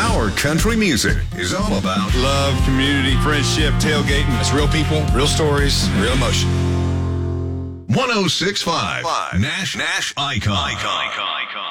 Our country music is all about love, community, friendship, tailgating. It's real people, real stories, real emotion. 106.5 Nash Icon.